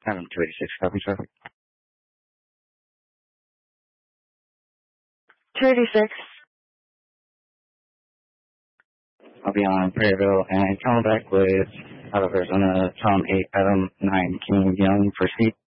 Adam 286, copy, sir. 286. I'll be on Prairieville and coming back with out of Arizona, Tom 8, Adam 9, King Young for speed.